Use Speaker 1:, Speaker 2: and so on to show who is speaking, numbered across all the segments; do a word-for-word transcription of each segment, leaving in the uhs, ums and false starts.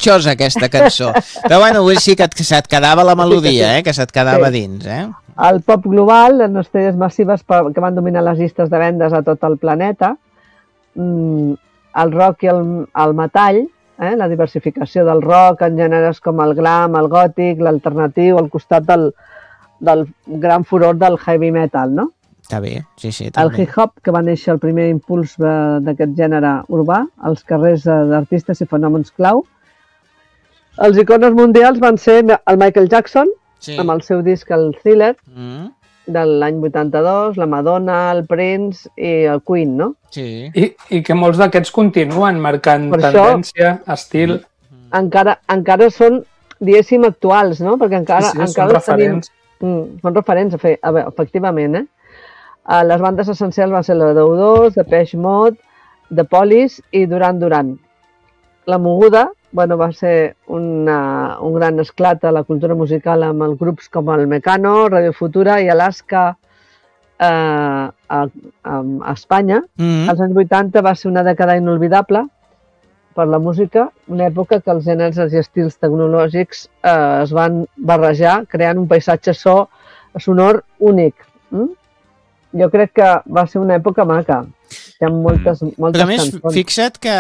Speaker 1: capritxosa aquesta cançó. Però bueno, sí que se't quedava la melodia, eh? Que se't quedava sí. dins, eh?
Speaker 2: El pop global, les estrelles massives que van dominar les llistes de vendes a tot el planeta, el rock i el, el metall, eh? La diversificació del rock en gèneres com el glam, el gòtic, l'alternatiu, al costat del, del gran furor del heavy metal, no?
Speaker 1: Està bé, sí, sí.
Speaker 2: El hip-hop, que va néixer el primer impuls d'aquest gènere urbà, als carrers d'artistes i fenòmens clau. Els icones mundials van ser el Michael Jackson, sí. amb el seu disc El Thriller, mm. de l'any vuitanta-dos, la Madonna, el Prince i el Queen, no?
Speaker 3: Sí. I, i que molts d'aquests continuen marcant per tendència, això, estil...
Speaker 2: Encara, encara són, diguéssim, actuals, no? Perquè encara,
Speaker 3: sí, sí,
Speaker 2: encara
Speaker 3: són referents.
Speaker 2: Tenim, mm, són referents, a fer, a veure, efectivament, eh? Uh, les bandes essencials van ser la de U dos, de Depeche Mode, de Police i Duran Duran. La moguda, bueno, va ser una, un gran esclat a la cultura musical amb els grups com el Mecano, Radio Futura i Alaska eh, a, a, a Espanya. Mm-hmm. Als anys vuitanta va ser una dècada inolvidable per la música, una època que els gèneres i estils tecnològics eh, es van barrejar, creant un paisatge so, sonor únic. Mm? Jo crec que va ser una època maca. Hi ha moltes, moltes
Speaker 1: Però a més,
Speaker 2: cançons.
Speaker 1: fixa't que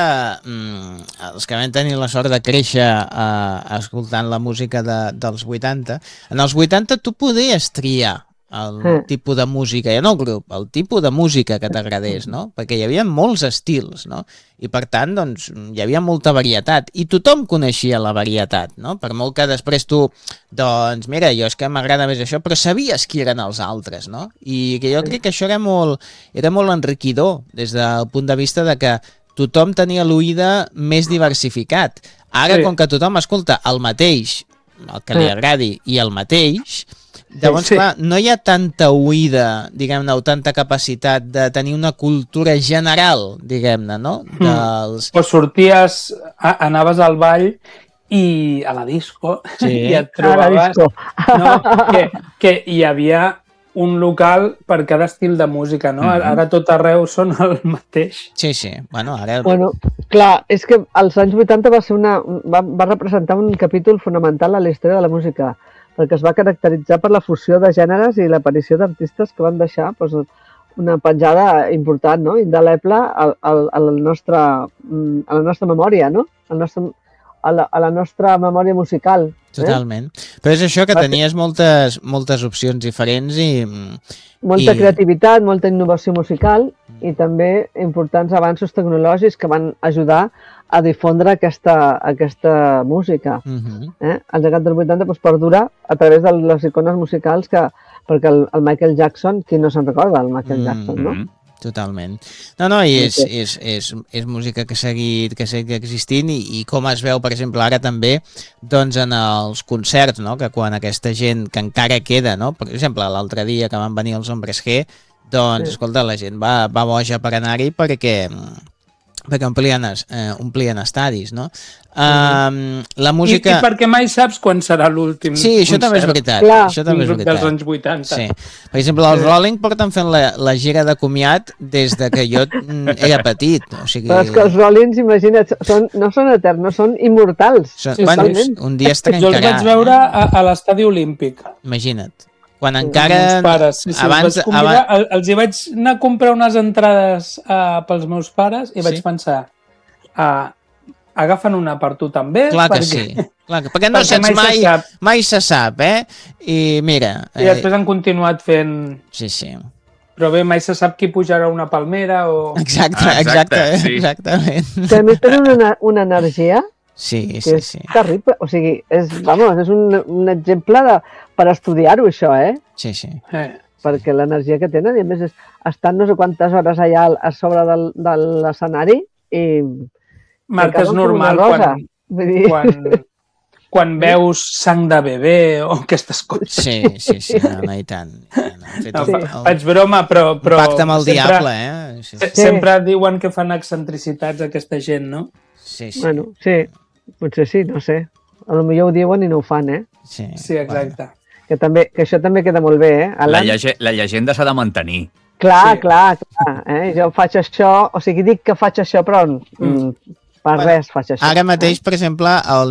Speaker 1: mm, els que vam tenir la sort de créixer eh, escoltant la música de, dels vuitanta, en els vuitanta tu podies triar el eh. tipus de música, ja no el grup, el tipus de música que t'agradés, no? Perquè hi havia molts estils, no? I per tant, doncs, hi havia molta varietat, i tothom coneixia la varietat, no? Per molt que després tu, doncs, mira, jo és que m'agrada més això, però sabies qui eren els altres, no? I que jo crec que això era molt, era molt enriquidor, des del punt de vista de que tothom tenia l'oïda més diversificat. Ara, sí. com que tothom escolta el mateix, el que li agradi, i el mateix... Llavors, sí, sí. clar, no hi ha tanta oïda, diguem-ne, o tanta capacitat de tenir una cultura general, diguem-ne, no? Dels...
Speaker 3: Mm. O sorties, a, anaves al ball i a la disco sí. i et trobaves no? que, que hi havia un local per cada estil de música, no? Mm-hmm. Ara tot arreu són el mateix.
Speaker 1: Sí, sí. Bueno, ara...
Speaker 2: Bueno, clar, és que als anys vuitanta va, ser una, va, va representar un capítol fonamental a la història de la música, perquè es va caracteritzar per la fusió de gèneres i l'aparició d'artistes que van deixar doncs, una penjada important, no? Indeleble a, a, a, la nostra, a la nostra memòria, no? El nostre, a, la, a la nostra memòria musical.
Speaker 1: Totalment. Eh? Però és això que tenies moltes, moltes opcions diferents i...
Speaker 2: Molta
Speaker 1: i...
Speaker 2: creativitat, molta innovació musical i també importants avanços tecnològics que van ajudar a difondre aquesta, aquesta música. Uh-huh. eh? El llegat dels vuitanta doncs, perdura a través de les icones musicals que, perquè el, el Michael Jackson, qui no se'n recorda, el Michael Jackson, uh-huh. no?
Speaker 1: Totalment. No, no, i és, és, és, és música que ha seguit, que seguit existint i, i com es veu, per exemple, ara també doncs en els concerts, no? Que quan aquesta gent que encara queda, no? Per exemple, l'altre dia que van venir els Hombres G, doncs, sí. escolta, la gent va, va boja per anar-hi perquè... perquè omplien, eh, omplien estadis, no? Uh, la música...
Speaker 3: I, I perquè mai saps quan serà l'últim
Speaker 1: Sí, això
Speaker 3: concert.
Speaker 1: també és veritat.
Speaker 2: Clar.
Speaker 1: Això també és veritat.
Speaker 3: Dels anys vuitanta.
Speaker 1: Sí. Per exemple, els Rolling porten fent la, la gira de comiat des de que jo era petit. O sigui...
Speaker 2: Però és que els Rollins, imagina't, són, no són eterns, no són immortals.
Speaker 1: Són, sí, bueno, sí. Un dia es trencarà.
Speaker 3: Jo els vaig veure a, a l'estadi olímpic.
Speaker 1: Imagina't. Quan encara...
Speaker 3: Els pares, sí, sí,
Speaker 1: abans,
Speaker 3: els, convidar, abans... els hi vaig anar a comprar unes entrades uh, pels meus pares i vaig sí? pensar, uh, agafen una per tu també?
Speaker 1: Clar que
Speaker 3: perquè...
Speaker 1: sí. Clar que... Perquè no perquè saps mai, mai, se mai se sap, eh? I mira...
Speaker 3: I després han continuat fent...
Speaker 1: Sí, sí.
Speaker 3: Però bé, mai se sap qui pujarà una palmera o...
Speaker 1: Exacte, ah, exacte, exacte sí. exactament.
Speaker 2: Que a més tenen una, una energia...
Speaker 1: Sí,
Speaker 2: que
Speaker 1: sí,
Speaker 2: és
Speaker 1: sí.
Speaker 2: terrible, o sigui, és, vamos, és un, un exemple de, per estudiar-ho, això, eh?
Speaker 1: Sí, sí.
Speaker 2: Eh. Perquè l'energia que tenen, i a més, és, estan no sé quantes hores allà a sobre del, de l'escenari i...
Speaker 3: Marc, és normal quan,
Speaker 2: dir...
Speaker 3: quan, quan veus sang de bebè o aquestes coses.
Speaker 1: Sí, sí, sí, no, no i tant. No,
Speaker 3: no, sí. fa, faig broma, però... però
Speaker 1: pacte amb el
Speaker 3: sempre,
Speaker 1: diable, eh? Sí, sí.
Speaker 3: Sempre diuen que fan excentricitats aquesta gent, no?
Speaker 1: Sí, sí.
Speaker 2: Bueno, sí. Potser sí, no sé. A lo millor ho diuen i no ho fan, eh?
Speaker 1: Sí,
Speaker 3: sí exacte.
Speaker 2: Bueno. Que, també, que això també queda molt bé, eh?
Speaker 4: La, llege la llegenda s'ha de mantenir.
Speaker 2: Clar,
Speaker 3: sí.
Speaker 2: clar, clar. Eh? Jo faig això, o sigui, dic que faig això, però mm, per bueno, res faig això.
Speaker 1: Ara mateix, per exemple, el